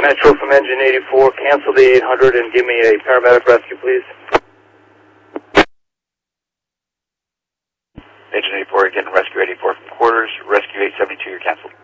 Metro from engine 84, cancel the 800 and give me a paramedic rescue, please. Engine 84, again, rescue 84 from quarters, rescue 872, you're canceled.